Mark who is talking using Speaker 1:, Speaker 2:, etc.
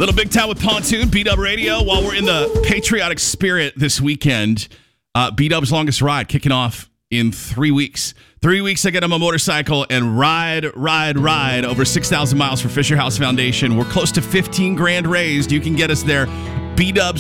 Speaker 1: Little Big Time with Pontoon, B-Dub Radio. While we're in the patriotic spirit this weekend, B-Dub's longest ride kicking off in 3 weeks. 3 weeks I get on my motorcycle and ride over 6,000 miles for Fisher House Foundation. We're close to 15 grand raised. You can get us there.